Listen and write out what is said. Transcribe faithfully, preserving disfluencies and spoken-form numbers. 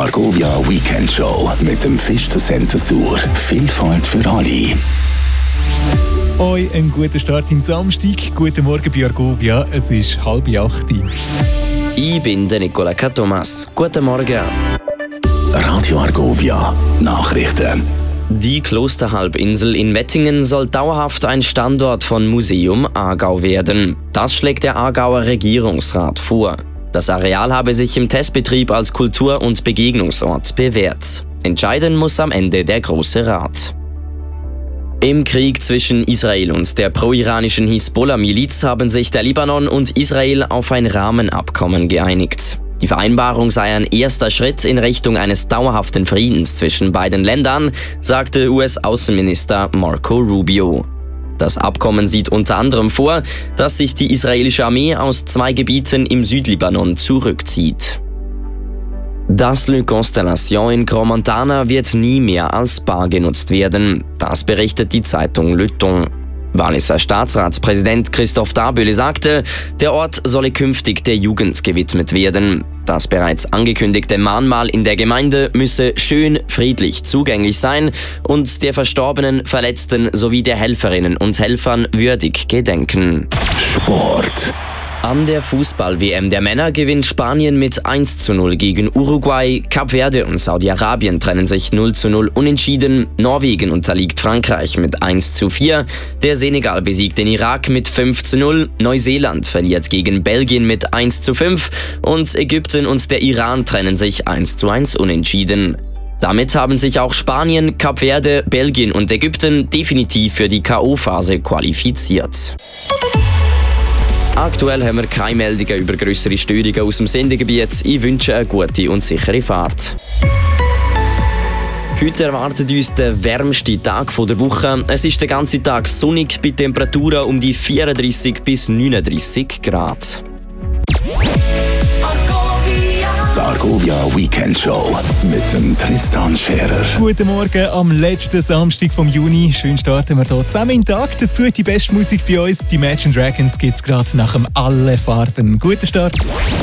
Argovia Weekend Show mit dem Fisch Center Sur. Vielfalt für alle. Hoi, ein guter Start in Samstag. Guten Morgen bei Argovia. Es ist halb acht. Ich bin der Nicola Thomas. Guten Morgen. Radio Argovia Nachrichten. Die Klosterhalbinsel in Wettingen soll dauerhaft ein Standort von Museum Aargau werden. Das schlägt der Aargauer Regierungsrat vor. Das Areal habe sich im Testbetrieb als Kultur- und Begegnungsort bewährt. Entscheiden muss am Ende der Große Rat. Im Krieg zwischen Israel und der pro-iranischen Hisbollah-Miliz haben sich der Libanon und Israel auf ein Rahmenabkommen geeinigt. Die Vereinbarung sei ein erster Schritt in Richtung eines dauerhaften Friedens zwischen beiden Ländern, sagte U S-Außenminister Marco Rubio. Das Abkommen sieht unter anderem vor, dass sich die israelische Armee aus zwei Gebieten im Südlibanon zurückzieht. Das Le Constellation in Crans-Montana wird nie mehr als Bar genutzt werden. Das berichtet die Zeitung Le Temps. Walliser Staatsratspräsident Christophe Darboele sagte, der Ort solle künftig der Jugend gewidmet werden. Das bereits angekündigte Mahnmal in der Gemeinde müsse schön friedlich zugänglich sein und der Verstorbenen, Verletzten sowie der Helferinnen und Helfern würdig gedenken. Sport. An der Fußball-W M der Männer gewinnt Spanien mit eins zu null gegen Uruguay, Kap Verde und Saudi-Arabien trennen sich null zu null unentschieden, Norwegen unterliegt Frankreich mit eins zu vier, der Senegal besiegt den Irak mit fünf zu null, Neuseeland verliert gegen Belgien mit eins zu fünf und Ägypten und der Iran trennen sich eins zu eins unentschieden. Damit haben sich auch Spanien, Kap Verde, Belgien und Ägypten definitiv für die K O-Phase qualifiziert. Aktuell haben wir keine Meldungen über grössere Störungen aus dem Sendegebiet. Ich wünsche eine gute und sichere Fahrt. Heute erwartet uns der wärmste Tag der Woche. Es ist den ganzen Tag sonnig bei Temperaturen um die vierunddreissig bis neununddreissig Grad. Die Argovia Weekend Show mit dem Tristan Scherer. Guten Morgen am letzten Samstag vom Juni. Schön starten wir hier zusammen in den Tag. Dazu die beste Musik bei uns. Die Imagine Dragons gibt es gerade nach dem Alle Farben. Guten Start.